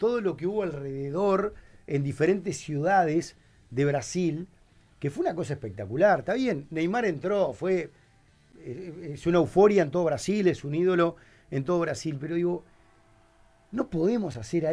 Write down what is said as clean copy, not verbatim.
todo lo que hubo alrededor en diferentes ciudades de Brasil, que fue una cosa espectacular. Está bien, Neymar entró, es una euforia en todo Brasil, es un ídolo en todo Brasil, pero digo, no podemos hacer algo